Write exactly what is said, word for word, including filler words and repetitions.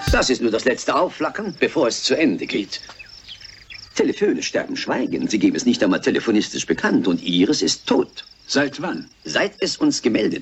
Das ist nur das letzte Aufflackern, bevor es zu Ende geht. Telefone sterben schweigen. Sie geben es nicht einmal telefonistisch bekannt und Ihres ist tot. Seit wann? Seit es uns gemeldet